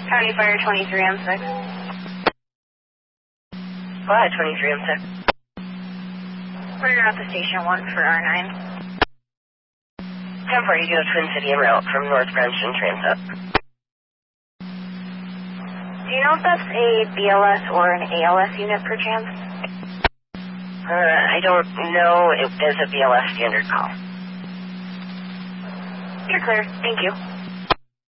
County Fire 23M6. Go ahead, 23M6. We're at the station 1 for R9. 10-4, you go Twin City en route from North Brampton Transit. Do you know if that's a BLS or an ALS unit per chance? I don't know if there's a BLS standard call. You're clear. Thank you.